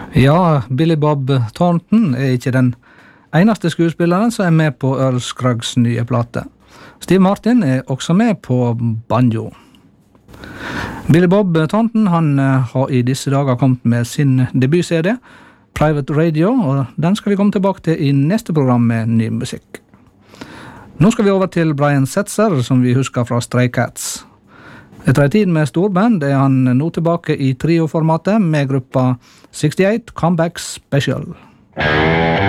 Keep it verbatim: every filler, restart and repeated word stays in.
Ja, Billy Bob Thornton er ikke den eneste skuespilleren som er med på Earl Scruggs nye plate. Steve Martin er også med på banjo. Billy Bob Thornton han har i disse dager kommet med sin debut-C D, Private Radio, og den skal vi komme tilbake til i neste program med ny musikk. Nå skal vi over til Brian Setzer, som vi husker fra Stray Cats. Etter en tid med storband er han nå tilbake i trio-formatet med gruppa sekstiåtte Comeback Special.